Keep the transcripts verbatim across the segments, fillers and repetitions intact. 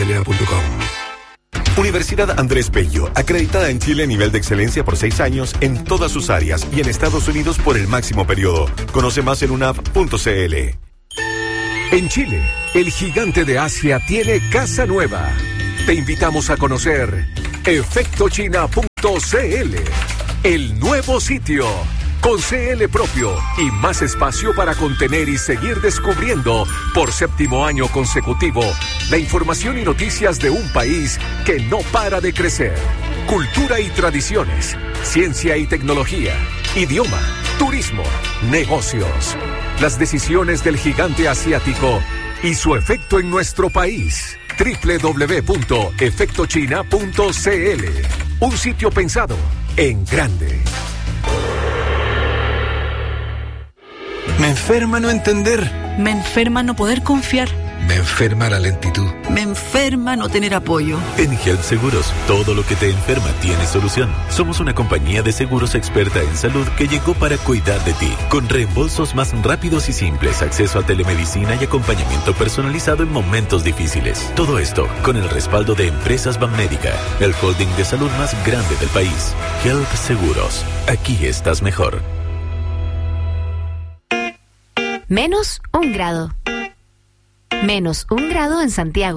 l a punto com. Universidad Andrés Bello, acreditada en Chile a nivel de excelencia por seis años en todas sus áreas y en Estados Unidos por el máximo periodo. Conoce más en unaf punto c l. En Chile, el gigante de Asia tiene casa nueva. Te invitamos a conocer efecto china punto c l, el nuevo sitio, con C L propio y más espacio para contener y seguir descubriendo por séptimo año consecutivo la información y noticias de un país que no para de crecer. Cultura y tradiciones, ciencia y tecnología, idioma, turismo, negocios. Las decisiones del gigante asiático y su efecto en nuestro país. doble u doble u doble u punto efecto china punto c l. Un sitio pensado en grande. Me enferma no entender. Me enferma no poder confiar. Me enferma la lentitud. Me enferma no tener apoyo. En Health Seguros, todo lo que te enferma tiene solución. Somos una compañía de seguros experta en salud que llegó para cuidar de ti. Con reembolsos más rápidos y simples, acceso a telemedicina y acompañamiento personalizado en momentos difíciles. Todo esto con el respaldo de Empresas Banmédica, el holding de salud más grande del país. Health Seguros. Aquí estás mejor. Menos un grado. Menos un grado en Santiago.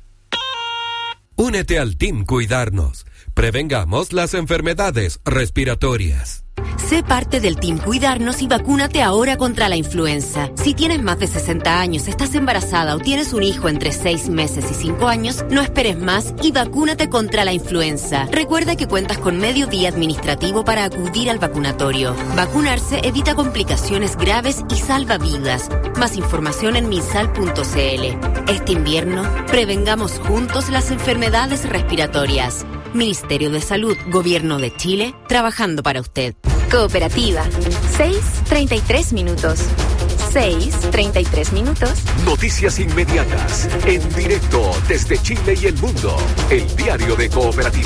Únete al Team Cuidarnos. Prevengamos las enfermedades respiratorias. Sé parte del Team Cuidarnos y vacúnate ahora contra la influenza. Si tienes más de sesenta años, estás embarazada o tienes un hijo entre seis meses y cinco años, no esperes más y vacúnate contra la influenza. Recuerda que cuentas con medio día administrativo para acudir al vacunatorio. Vacunarse evita complicaciones graves y salva vidas. Más información en minsal punto c l. Este invierno, prevengamos juntos las enfermedades respiratorias. Ministerio de Salud, Gobierno de Chile, trabajando para usted. Cooperativa. seis treinta y tres minutos. seis treinta y tres minutos. Noticias inmediatas, en directo desde Chile y el mundo. El diario de Cooperativa.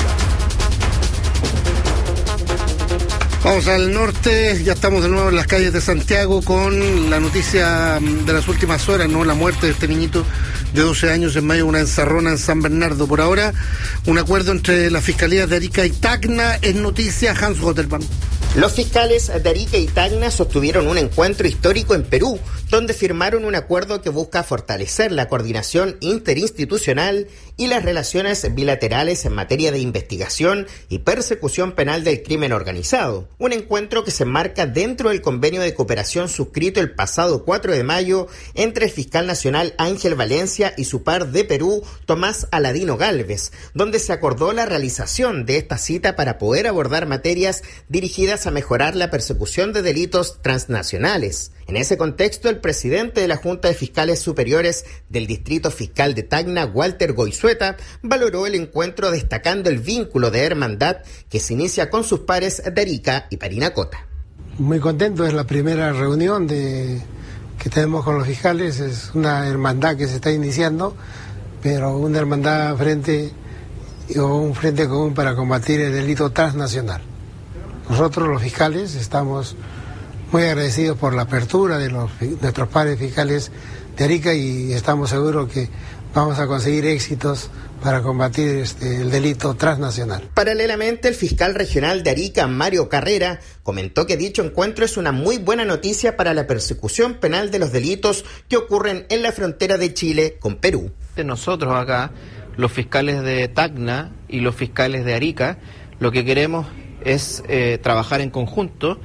Vamos al norte, ya estamos de nuevo en las calles de Santiago con la noticia de las últimas horas, ¿no? La muerte de este niñito de doce años en medio de una encerrona en San Bernardo. Por ahora, un acuerdo entre las fiscalías de Arica y Tacna es noticia. Hans Gotterman. Los fiscales de Arica y Tacna sostuvieron un encuentro histórico en Perú, donde firmaron un acuerdo que busca fortalecer la coordinación interinstitucional y las relaciones bilaterales en materia de investigación y persecución penal del crimen organizado. Un encuentro que se enmarca dentro del convenio de cooperación suscrito el pasado cuatro de mayo entre el fiscal nacional Ángel Valencia y su par de Perú, Tomás Aladino Gálvez, donde se acordó la realización de esta cita para poder abordar materias dirigidas a mejorar la persecución de delitos transnacionales. En ese contexto, el presidente de la Junta de Fiscales Superiores del Distrito Fiscal de Tacna, Walter Goizueta, valoró el encuentro destacando el vínculo de hermandad que se inicia con sus pares de Arica y Parinacota. Muy contento, es la primera reunión de, que tenemos con los fiscales, es una hermandad que se está iniciando, pero una hermandad frente o un frente común para combatir el delito transnacional. Nosotros los fiscales estamos muy agradecidos por la apertura de los, nuestros pares fiscales de Arica y estamos seguros que vamos a conseguir éxitos para combatir este, el delito transnacional. Paralelamente, el fiscal regional de Arica, Mario Carrera, comentó que dicho encuentro es una muy buena noticia para la persecución penal de los delitos que ocurren en la frontera de Chile con Perú. Nosotros acá, los fiscales de Tacna y los fiscales de Arica, lo que queremos es eh, trabajar en conjunto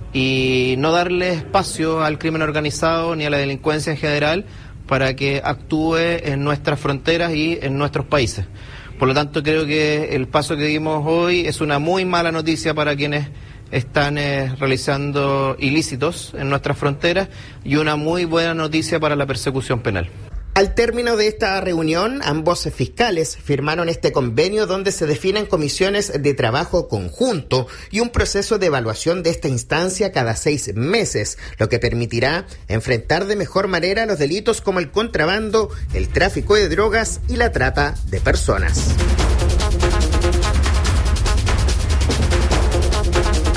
y no darle espacio al crimen organizado ni a la delincuencia en general para que actúe en nuestras fronteras y en nuestros países. Por lo tanto, creo que el paso que dimos hoy es una muy mala noticia para quienes están eh, realizando ilícitos en nuestras fronteras y una muy buena noticia para la persecución penal. Al término de esta reunión, ambos fiscales firmaron este convenio donde se definen comisiones de trabajo conjunto y un proceso de evaluación de esta instancia cada seis meses, lo que permitirá enfrentar de mejor manera los delitos como el contrabando, el tráfico de drogas y la trata de personas.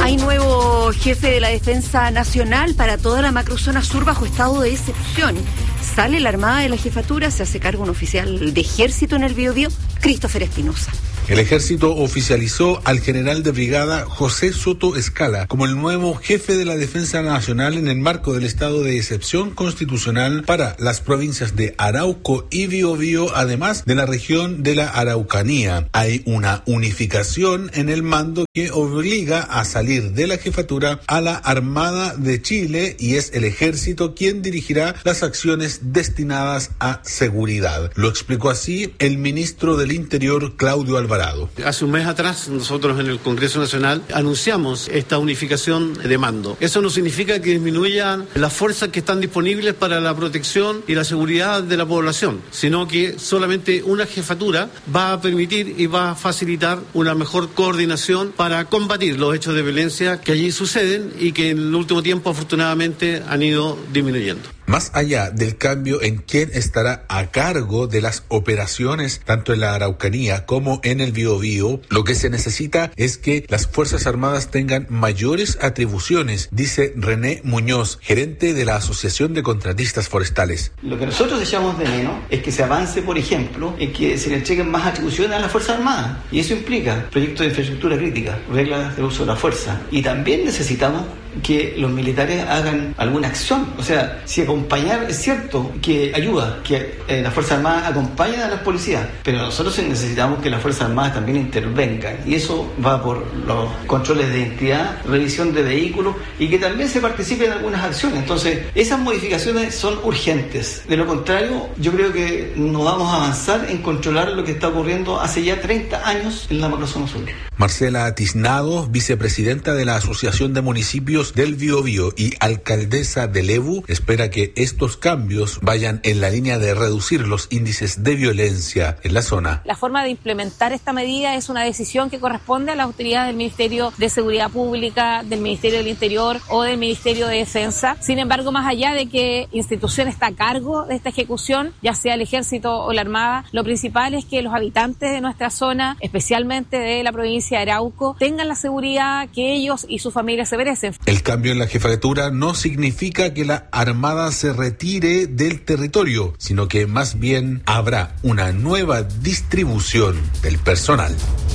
Hay nuevo jefe de la Defensa Nacional para toda la macrozona sur bajo estado de excepción. Sale la Armada de la Jefatura, se hace cargo un oficial de ejército en el Biobío, Christopher Espinosa. El ejército oficializó al general de brigada José Soto Escala como el nuevo jefe de la Defensa Nacional en el marco del estado de excepción constitucional para las provincias de Arauco y Biobío, además de la región de la Araucanía. Hay una unificación en el mando que obliga a salir de la jefatura a la Armada de Chile y es el ejército quien dirigirá las acciones destinadas a seguridad. Lo explicó así el ministro del Interior, Claudio Alvarado. Hace un mes atrás nosotros en el Congreso Nacional anunciamos esta unificación de mando. Eso no significa que disminuyan las fuerzas que están disponibles para la protección y la seguridad de la población, sino que solamente una jefatura va a permitir y va a facilitar una mejor coordinación para combatir los hechos de violencia que allí suceden y que en el último tiempo afortunadamente han ido disminuyendo. Más allá del cambio en quién estará a cargo de las operaciones, tanto en la Araucanía como en el Biobío, lo que se necesita es que las Fuerzas Armadas tengan mayores atribuciones, dice René Muñoz, gerente de la Asociación de Contratistas Forestales. Lo que nosotros echamos de menos es que se avance, por ejemplo, en que se le entreguen más atribuciones a las Fuerzas Armadas. Y eso implica proyectos de infraestructura crítica, reglas de uso de la fuerza. Y también necesitamos que los militares hagan alguna acción. O sea, si acompañar, es cierto que ayuda, que eh, las Fuerzas Armadas acompañen a las policías, pero nosotros necesitamos que las Fuerzas Armadas también intervengan. Y eso va por los controles de identidad, revisión de vehículos y que también se participe en algunas acciones. Entonces, esas modificaciones son urgentes. De lo contrario, yo creo que no vamos a avanzar en controlar lo que está ocurriendo hace ya treinta años en la macrozona sur. Marcela Tiznado, vicepresidenta de la Asociación de Municipios del Biobío y alcaldesa de Lebu, espera que estos cambios vayan en la línea de reducir los índices de violencia en la zona. La forma de implementar esta medida es una decisión que corresponde a la autoridad del Ministerio de Seguridad Pública, del Ministerio del Interior o del Ministerio de Defensa. Sin embargo, más allá de que institución está a cargo de esta ejecución, ya sea el Ejército o la Armada, lo principal es que los habitantes de nuestra zona, especialmente de la provincia de Arauco, tengan la seguridad que ellos y sus familias se merecen. El cambio en la jefatura no significa que la Armada se retire del territorio, sino que más bien habrá una nueva distribución del personal.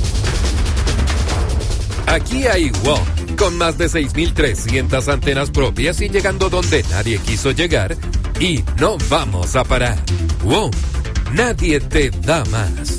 Aquí hay W O M, con más de seis mil trescientas antenas propias y llegando donde nadie quiso llegar, y no vamos a parar. W O M, nadie te da más.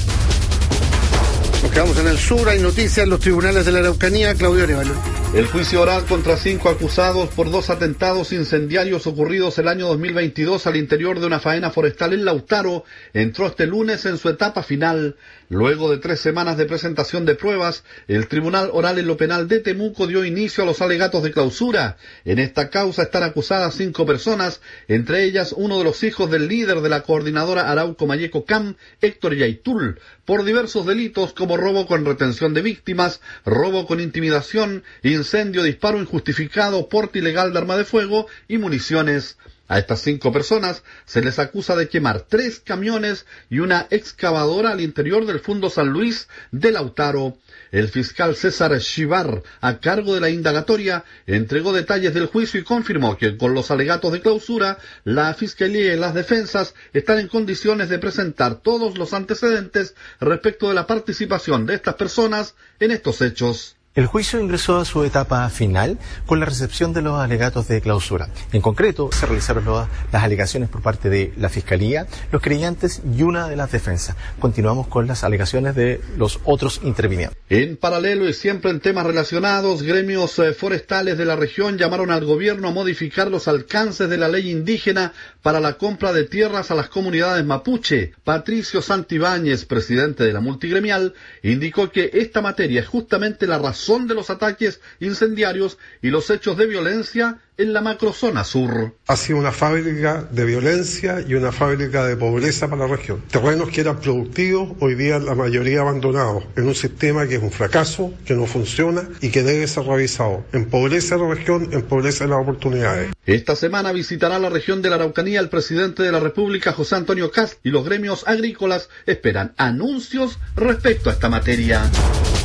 Nos quedamos en el sur, hay noticias en los tribunales de la Araucanía. Claudio Arevalo. El juicio oral contra cinco acusados por dos atentados incendiarios ocurridos el año dos mil veintidós al interior de una faena forestal en Lautaro entró este lunes en su etapa final. Luego de tres semanas de presentación de pruebas, el Tribunal Oral en lo Penal de Temuco dio inicio a los alegatos de clausura. En esta causa están acusadas cinco personas, entre ellas uno de los hijos del líder de la coordinadora Arauco Mayeco C A M, Héctor Yaitul, por diversos delitos como robo con retención de víctimas, robo con intimidación, incendio, disparo injustificado, porte ilegal de arma de fuego y municiones. A estas cinco personas se les acusa de quemar tres camiones y una excavadora al interior del Fundo San Luis de Lautaro. El fiscal César Chivar, a cargo de la indagatoria, entregó detalles del juicio y confirmó que con los alegatos de clausura, la Fiscalía y las defensas están en condiciones de presentar todos los antecedentes respecto de la participación de estas personas en estos hechos. El juicio ingresó a su etapa final con la recepción de los alegatos de clausura. En concreto, se realizaron las alegaciones por parte de la Fiscalía, los creyentes y una de las defensas. Continuamos con las alegaciones de los otros intervinientes. En paralelo y siempre en temas relacionados, gremios forestales de la región llamaron al gobierno a modificar los alcances de la ley indígena para la compra de tierras a las comunidades mapuche. Patricio Santibáñez, presidente de la multigremial, indicó que esta materia es justamente la razón son de los ataques incendiarios y los hechos de violencia en la macrozona sur. Ha sido una fábrica de violencia y una fábrica de pobreza para la región. Terrenos que eran productivos, hoy día la mayoría abandonados, en un sistema que es un fracaso, que no funciona y que debe ser revisado. Empobrece a la región, empobrece las oportunidades. Esta semana visitará la región de la Araucanía el presidente de la República, José Antonio Kast, y los gremios agrícolas esperan anuncios respecto a esta materia.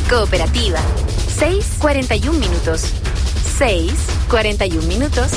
Cooperativa. seis cuarenta y un minutos. seis cuarenta y un minutos.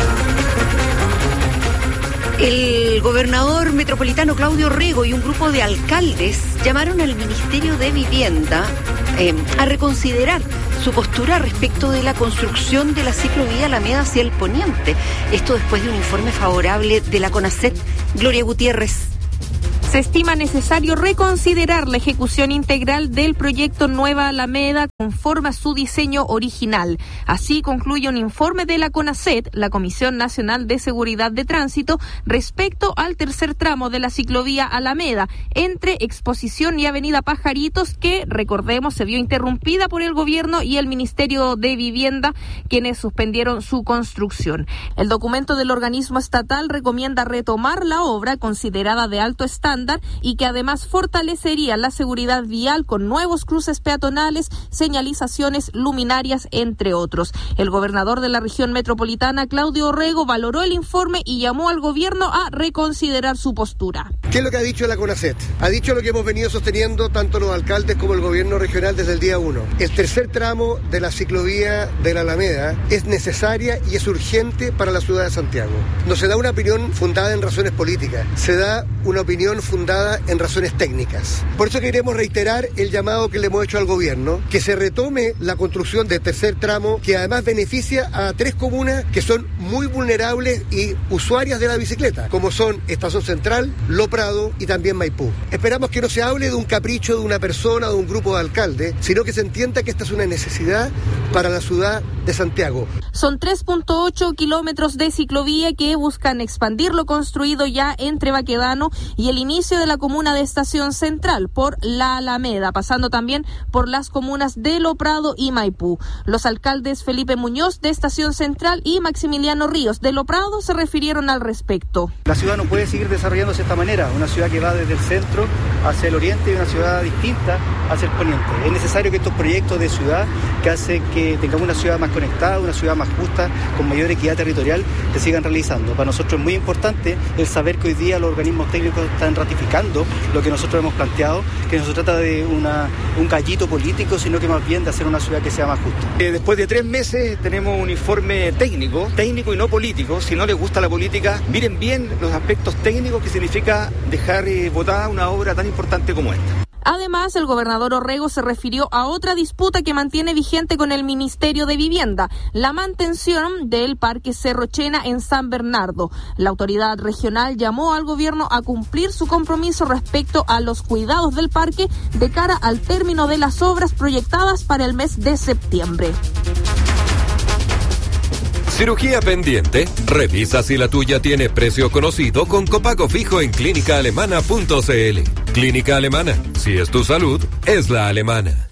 El gobernador metropolitano Claudio Rego y un grupo de alcaldes llamaron al Ministerio de Vivienda eh, a reconsiderar su postura respecto de la construcción de la ciclovía Alameda hacia el poniente. Esto después de un informe favorable de la CONACET. Gloria Gutiérrez. Se estima necesario reconsiderar la ejecución integral del proyecto Nueva Alameda conforme a su diseño original. Así concluye un informe de la CONACET, la Comisión Nacional de Seguridad de Tránsito, respecto al tercer tramo de la ciclovía Alameda entre Exposición y Avenida Pajaritos, que, recordemos, se vio interrumpida por el gobierno y el Ministerio de Vivienda, quienes suspendieron su construcción. El documento del organismo estatal recomienda retomar la obra, considerada de alto estándar, y que además fortalecería la seguridad vial con nuevos cruces peatonales, señalizaciones, luminarias, entre otros. El gobernador de la región metropolitana, Claudio Orrego, valoró el informe y llamó al gobierno a reconsiderar su postura. ¿Qué es lo que ha dicho la CONACET? Ha dicho lo que hemos venido sosteniendo tanto los alcaldes como el gobierno regional desde el día uno. El tercer tramo de la ciclovía de la Alameda es necesaria y es urgente para la ciudad de Santiago. No se da una opinión fundada en razones políticas, se da una opinión fundada en razones técnicas. Por eso queremos reiterar el llamado que le hemos hecho al gobierno, que se retome la construcción del tercer tramo, que además beneficia a tres comunas que son muy vulnerables y usuarias de la bicicleta, como son Estación Central, Lo Prado y también Maipú. Esperamos que no se hable de un capricho de una persona o de un grupo de alcaldes, sino que se entienda que esta es una necesidad para la ciudad de Santiago. Son tres punto ocho kilómetros de ciclovía que buscan expandir lo construido ya entre Baquedano y el inicio de la comuna de Estación Central por la Alameda, pasando también por las comunas de Lo Prado y Maipú. Los alcaldes Felipe Muñoz de Estación Central y Maximiliano Ríos de Lo Prado se refirieron al respecto. La ciudad no puede seguir desarrollándose de esta manera, una ciudad que va desde el centro hacia el oriente y una ciudad distinta hacia el poniente. Es necesario que estos proyectos de ciudad que hacen que tengamos una ciudad más conectada, una ciudad más justa, con mayor equidad territorial, se sigan realizando. Para nosotros es muy importante el saber que hoy día los organismos técnicos están ratificando lo que nosotros hemos planteado, que no se trata de una, un gallito político, sino que más bien de hacer una ciudad que sea más justa. Eh, después de tres meses tenemos un informe técnico, técnico y no político. Si no les gusta la política, miren bien los aspectos técnicos que significa dejar eh, votada una obra tan importante como esta. Además, el gobernador Orrego se refirió a otra disputa que mantiene vigente con el Ministerio de Vivienda, la mantención del Parque Cerro Chena en San Bernardo. La autoridad regional llamó al gobierno a cumplir su compromiso respecto a los cuidados del parque de cara al término de las obras proyectadas para el mes de septiembre. ¿Cirugía pendiente? Revisa si la tuya tiene precio conocido con copago fijo en clínica alemana punto c l. Clínica Alemana. Si es tu salud, es la alemana.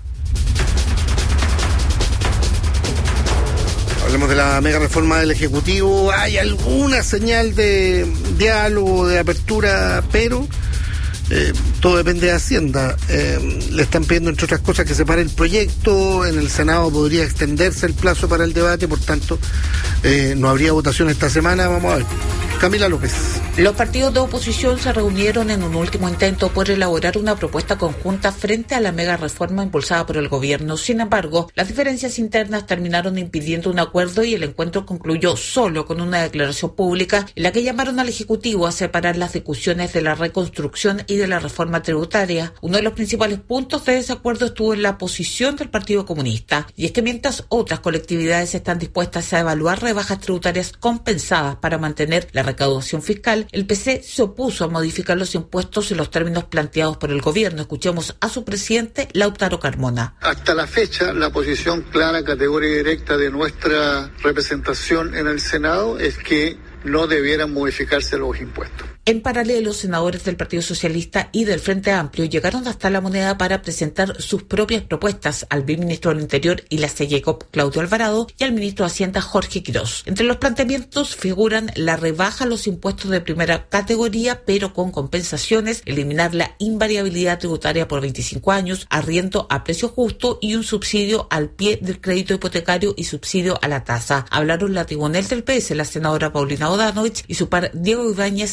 Hablemos de la mega reforma del Ejecutivo. Hay alguna señal de diálogo, de apertura, pero Eh, todo depende de Hacienda. Eh, le están pidiendo, entre otras cosas, que se pare el proyecto. En el Senado podría extenderse el plazo para el debate, por tanto, eh, no habría votación esta semana. Vamos a ver. Camila López. Los partidos de oposición se reunieron en un último intento por elaborar una propuesta conjunta frente a la mega reforma impulsada por el gobierno. Sin embargo, las diferencias internas terminaron impidiendo un acuerdo y el encuentro concluyó solo con una declaración pública en la que llamaron al Ejecutivo a separar las discusiones de la reconstrucción y de la reforma tributaria. Uno de los principales puntos de desacuerdo estuvo en la posición del Partido Comunista, y es que mientras otras colectividades están dispuestas a evaluar rebajas tributarias compensadas para mantener la recaudación fiscal, el P C se opuso a modificar los impuestos en los términos planteados por el gobierno. Escuchemos a su presidente, Lautaro Carmona. Hasta la fecha, la posición clara, categórica y directa de nuestra representación en el Senado es que no debieran modificarse los impuestos. En paralelo, senadores del Partido Socialista y del Frente Amplio llegaron hasta la Moneda para presentar sus propias propuestas al ministro del Interior y la C E G O P, Claudio Alvarado, y al ministro de Hacienda, Jorge Quirós. Entre los planteamientos figuran la rebaja a los impuestos de primera categoría, pero con compensaciones, eliminar la invariabilidad tributaria por veinticinco años, arriendo a precio justo y un subsidio al pie del crédito hipotecario y subsidio a la tasa. Hablaron la tribunal del P S, la senadora Paulina Bodanovich, y su par Diego Ibáñez del Frente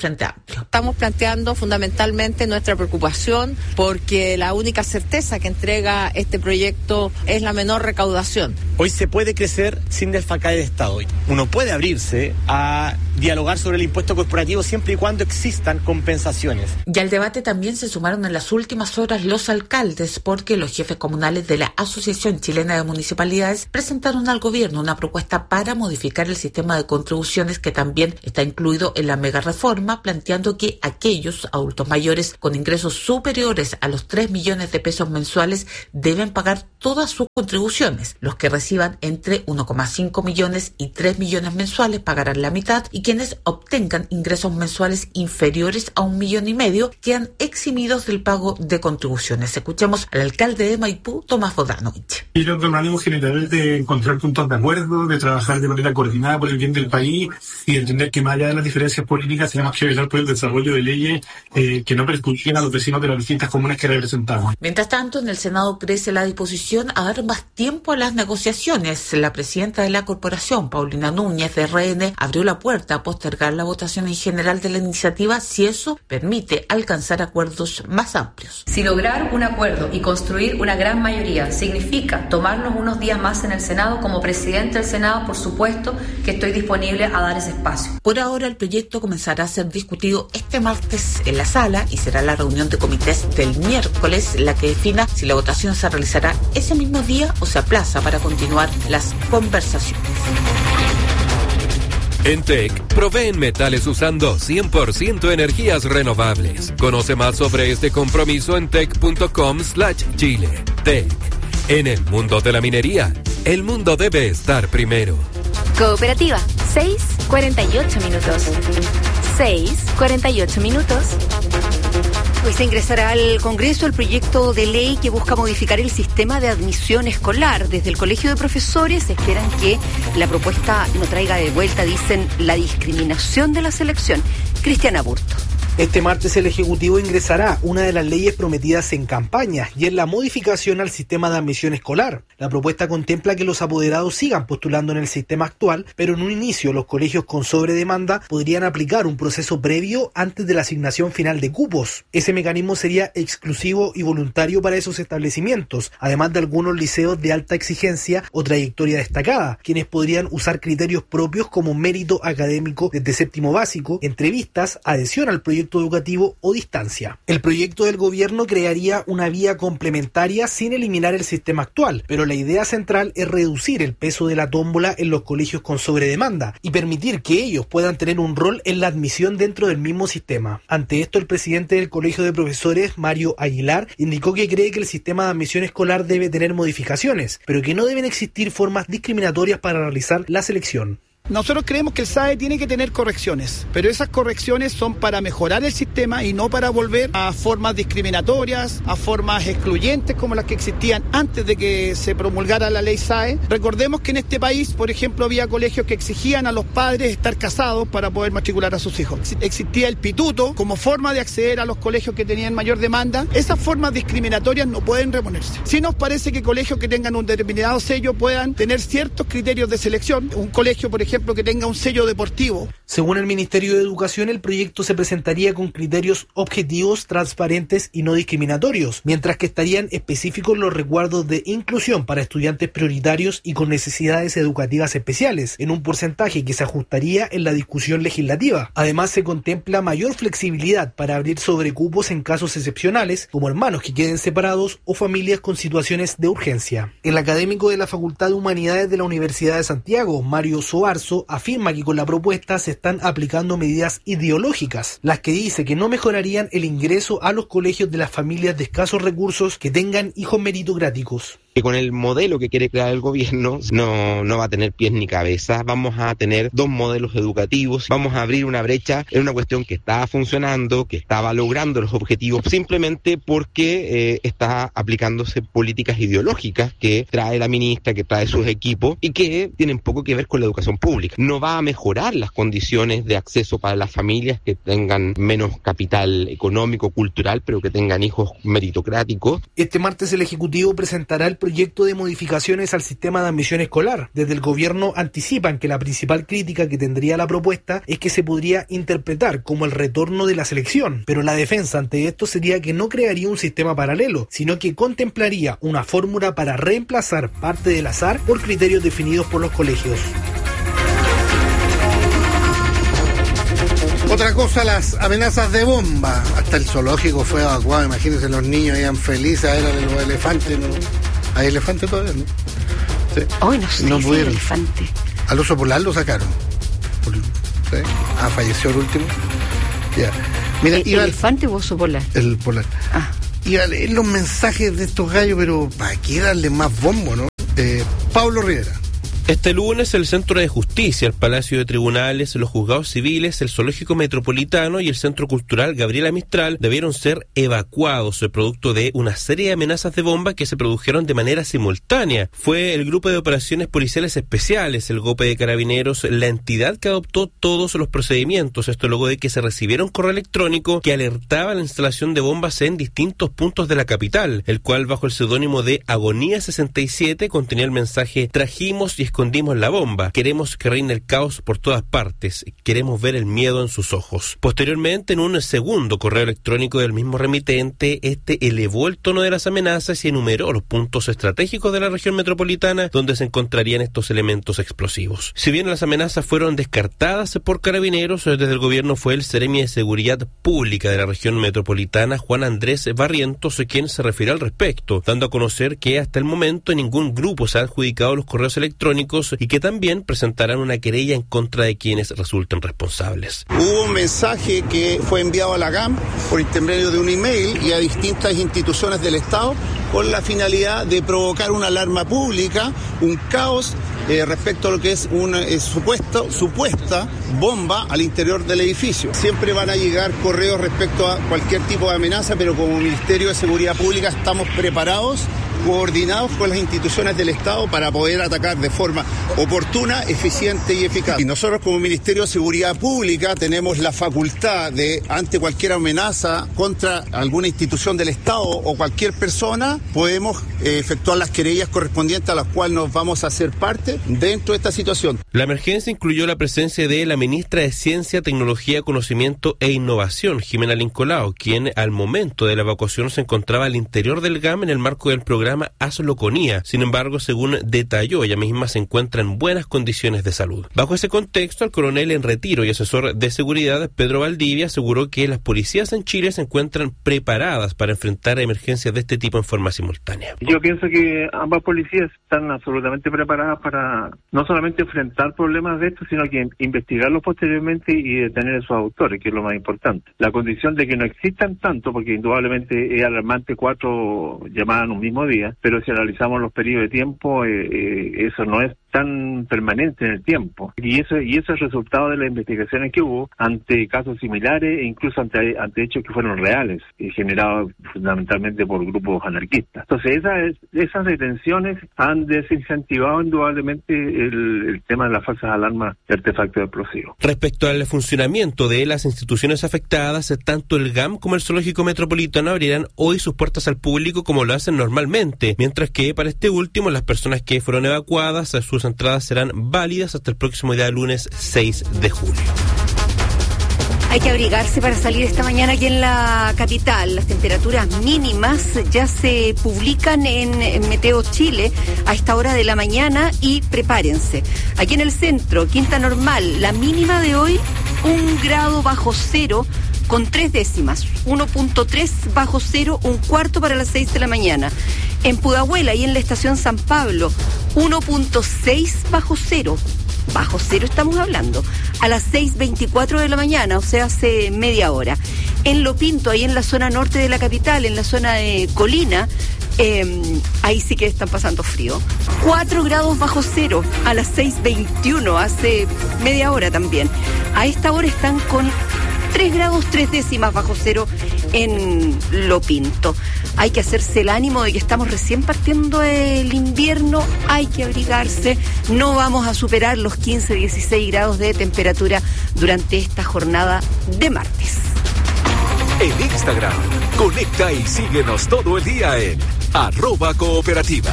Frente Amplio. Estamos planteando fundamentalmente nuestra preocupación porque la única certeza que entrega este proyecto es la menor recaudación. Hoy se puede crecer sin desfalcar el Estado. Uno puede abrirse a dialogar sobre el impuesto corporativo siempre y cuando existan compensaciones. Y al debate también se sumaron en las últimas horas los alcaldes, porque los jefes comunales de la Asociación Chilena de Municipalidades presentaron al gobierno una propuesta para modificar el sistema de contribuciones que también está incluido en la mega reforma, planteando que aquellos adultos mayores con ingresos superiores a los tres millones de pesos mensuales deben pagar todas sus contribuciones. Los que reciban entre uno coma cinco millones y tres millones mensuales pagarán la mitad, y quienes obtengan ingresos mensuales inferiores a un millón y medio quedan eximidos del pago de contribuciones. Escuchemos al alcalde de Maipú, Tomás Bodanovich. Y creo que un ánimo general de encontrar puntos de acuerdo, de trabajar de manera coordinada por el bien del país y entender que más allá de las diferencias políticas tenemos que velar por el desarrollo de leyes eh, que no perjudiquen a los vecinos de las distintas comunas que representamos. Mientras tanto, en el Senado crece la disposición a dar más tiempo a las negociaciones. La presidenta de la corporación, Paulina Núñez, de R N, abrió la puerta a postergar la votación en general de la iniciativa si eso permite alcanzar acuerdos más amplios. Si lograr un acuerdo y construir una gran mayoría significa tomarnos unos días más en el Senado, como presidente del Senado, por supuesto que estoy disponible a dar ese espacio. Por ahora, el proyecto comenzará a ser discutido este martes en la sala y será la reunión de comités del miércoles la que defina si la votación se realizará ese mismo día o se aplaza para continuar las conversaciones. En T E C proveen metales usando cien por ciento energías renovables. Conoce más sobre este compromiso en tec.com slash Chile. T E C. En el mundo de la minería, el mundo debe estar primero. Cooperativa, seis cuarenta y ocho minutos. seis cuarenta y ocho minutos. Hoy se ingresará al Congreso el proyecto de ley que busca modificar el sistema de admisión escolar. Desde el Colegio de Profesores esperan que la propuesta no traiga de vuelta, dicen, la discriminación de la selección. Cristiana Burto. Este martes el Ejecutivo ingresará una de las leyes prometidas en campaña y es la modificación al sistema de admisión escolar. La propuesta contempla que los apoderados sigan postulando en el sistema actual, pero en un inicio los colegios con sobredemanda podrían aplicar un proceso previo antes de la asignación final de cupos. Ese mecanismo sería exclusivo y voluntario para esos establecimientos, además de algunos liceos de alta exigencia o trayectoria destacada, quienes podrían usar criterios propios como mérito académico desde séptimo básico, entrevistas, adhesión al proyecto educativo o distancia. El proyecto del gobierno crearía una vía complementaria sin eliminar el sistema actual, pero la idea central es reducir el peso de la tómbola en los colegios con sobredemanda y permitir que ellos puedan tener un rol en la admisión dentro del mismo sistema. Ante esto, el presidente del Colegio de Profesores, Mario Aguilar, indicó que cree que el sistema de admisión escolar debe tener modificaciones, pero que no deben existir formas discriminatorias para realizar la selección. Nosotros creemos que el S A E tiene que tener correcciones, pero esas correcciones son para mejorar el sistema y no para volver a formas discriminatorias, a formas excluyentes como las que existían antes de que se promulgara la ley S A E. Recordemos que en este país, por ejemplo, había colegios que exigían a los padres estar casados para poder matricular a sus hijos. Existía el pituto como forma de acceder a los colegios que tenían mayor demanda. Esas formas discriminatorias no pueden reponerse. Sí nos parece que colegios que tengan un determinado sello puedan tener ciertos criterios de selección. Un colegio, por ejemplo, que tenga un sello deportivo. Según el Ministerio de Educación, el proyecto se presentaría con criterios objetivos, transparentes y no discriminatorios, mientras que estarían específicos los resguardos de inclusión para estudiantes prioritarios y con necesidades educativas especiales, en un porcentaje que se ajustaría en la discusión legislativa. Además, se contempla mayor flexibilidad para abrir sobrecupos en casos excepcionales, como hermanos que queden separados o familias con situaciones de urgencia. El académico de la Facultad de Humanidades de la Universidad de Santiago, Mario Soarzo, afirma que con la propuesta se están aplicando medidas ideológicas, las que dice que no mejorarían el ingreso a los colegios de las familias de escasos recursos que tengan hijos meritocráticos. Que con el modelo que quiere crear el gobierno no, no va a tener pies ni cabeza. Vamos a tener dos modelos educativos, vamos a abrir una brecha en una cuestión que estaba funcionando, que estaba logrando los objetivos, simplemente porque eh, está aplicándose políticas ideológicas que trae la ministra, que trae sus equipos y que tienen poco que ver con la educación pública. No va a mejorar las condiciones de acceso para las familias que tengan menos capital económico, cultural, pero que tengan hijos meritocráticos. Este martes el Ejecutivo presentará el proyecto proyecto de modificaciones al sistema de admisión escolar. Desde el gobierno anticipan que la principal crítica que tendría la propuesta es que se podría interpretar como el retorno de la selección, pero la defensa ante esto sería que no crearía un sistema paralelo, sino que contemplaría una fórmula para reemplazar parte del azar por criterios definidos por los colegios. Otra cosa, las amenazas de bomba. Hasta el zoológico fue evacuado. Imagínense, los niños iban felices a ver a los elefantes. ¿No? ¿Hay elefante todavía? ¿No? Sí. Hoy no sé no si pudieron. elefante. Al oso polar lo sacaron. Por, ¿sí? Ah, falleció el último. Ya. Mira, ¿El iba elefante o oso polar? El polar. Ah. Iba a leer los mensajes de estos gallos, pero ¿para qué darle más bombo, no? Eh, Pablo Rivera. Este lunes el Centro de Justicia, el Palacio de Tribunales, los Juzgados Civiles, el Zoológico Metropolitano y el Centro Cultural Gabriela Mistral debieron ser evacuados producto de una serie de amenazas de bomba que se produjeron de manera simultánea. Fue el Grupo de Operaciones Policiales Especiales, el GOPE de Carabineros, la entidad que adoptó todos los procedimientos. Esto luego de que se recibiera un correo electrónico que alertaba la instalación de bombas en distintos puntos de la capital, el cual bajo el seudónimo de Agonía sesenta y siete contenía el mensaje: trajimos y escondimos Escondimos la bomba, queremos que reine el caos por todas partes, queremos ver el miedo en sus ojos. Posteriormente, en un segundo correo electrónico del mismo remitente, este elevó el tono de las amenazas y enumeró los puntos estratégicos de la región metropolitana donde se encontrarían estos elementos explosivos. Si bien las amenazas fueron descartadas por Carabineros, desde el gobierno fue el Seremi de Seguridad Pública de la región metropolitana, Juan Andrés Barrientos, quien se refirió al respecto, dando a conocer que hasta el momento ningún grupo se ha adjudicado los correos electrónicos y que también presentarán una querella en contra de quienes resulten responsables. Hubo un mensaje que fue enviado a la G A M por intermedio de un email y a distintas instituciones del Estado con la finalidad de provocar una alarma pública, un caos eh, respecto a lo que es una eh, supuesto, supuesta bomba al interior del edificio. Siempre van a llegar correos respecto a cualquier tipo de amenaza, pero como Ministerio de Seguridad Pública estamos preparados, coordinados con las instituciones del Estado para poder atacar de forma oportuna, eficiente y eficaz. Y nosotros como Ministerio de Seguridad Pública tenemos la facultad de, ante cualquier amenaza contra alguna institución del Estado o cualquier persona, podemos eh, efectuar las querellas correspondientes a las cuales nos vamos a hacer parte dentro de esta situación. La emergencia incluyó la presencia de la ministra de Ciencia, Tecnología, Conocimiento e Innovación, Jimena Lincolao, quien al momento de la evacuación se encontraba al interior del G A M en el marco del programa Hazlo con I A. Sin embargo, según detalló, ella misma se encuentra en buenas condiciones de salud. Bajo ese contexto, el coronel en retiro y asesor de seguridad, Pedro Valdivia, aseguró que las policías en Chile se encuentran preparadas para enfrentar emergencias de este tipo en forma simultánea. Yo pienso que ambas policías están absolutamente preparadas para no solamente enfrentar problemas de estos, sino que investigarlos posteriormente y detener a sus autores, que es lo más importante. La condición de que no existan tanto, porque indudablemente es alarmante cuatro llamadas en un mismo día, pero si analizamos los periodos de tiempo, eh, eh, eso no es tan permanente en el tiempo. Y eso y eso es resultado de las investigaciones que hubo ante casos similares e incluso ante, ante hechos que fueron reales, y generados fundamentalmente por grupos anarquistas. Entonces esas, esas detenciones han desincentivado indudablemente el, el tema de las falsas alarmas de artefactos explosivos. Respecto al funcionamiento de las instituciones afectadas, tanto el G A M como el Zoológico Metropolitano abrirán hoy sus puertas al público como lo hacen normalmente, mientras que para este último las personas que fueron evacuadas, sus entradas serán válidas hasta el próximo día lunes seis de julio. Hay que abrigarse para salir esta mañana aquí en la capital. Las temperaturas mínimas ya se publican en, en Meteo Chile a esta hora de la mañana y prepárense. Aquí en el centro, Quinta Normal, la mínima de hoy, un grado bajo cero con tres décimas, uno punto tres bajo cero, un cuarto para las seis de la mañana. En Pudahuela y en la estación San Pablo, uno punto seis bajo cero. Bajo cero estamos hablando, a las seis veinticuatro de la mañana, o sea, hace media hora. En Lopinto, ahí en la zona norte de la capital, en la zona de Colina, eh, ahí sí que están pasando frío. cuatro grados bajo cero, a las seis veintiuno, hace media hora también. A esta hora están con tres grados tres décimas bajo cero en Lopinto. Hay que hacerse el ánimo de que estamos recién partiendo el invierno, hay que abrigarse, no vamos a superar los quince, dieciséis grados de temperatura durante esta jornada de martes. En Instagram, conecta y síguenos todo el día en arroba cooperativa.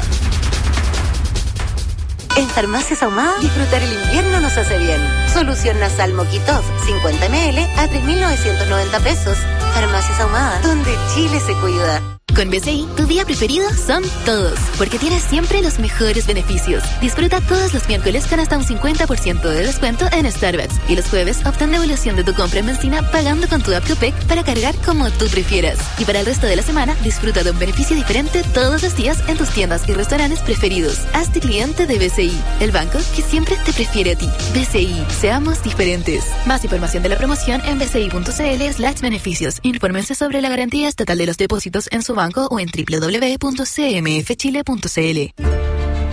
En Farmacias Ahumada, disfrutar el invierno nos hace bien. Solución nasal Moquitov, cincuenta mililitros a tres mil novecientos noventa pesos. Farmacias Ahumada, donde Chile se cuida. Con B C I, tu día preferido son todos, porque tienes siempre los mejores beneficios. Disfruta todos los miércoles con hasta un cincuenta por ciento de descuento en Starbucks. Y los jueves obtén devolución de tu compra en benzina pagando con tu app Copec para cargar como tú prefieras. Y para el resto de la semana, disfruta de un beneficio diferente todos los días en tus tiendas y restaurantes preferidos. Hazte cliente de B C I, el banco que siempre te prefiere a ti. B C I, seamos diferentes. Más información de la promoción en bci.cl slash beneficios. Infórmense sobre la garantía estatal de los depósitos en su banco o en doble u doble u doble u punto c m f chile punto c l.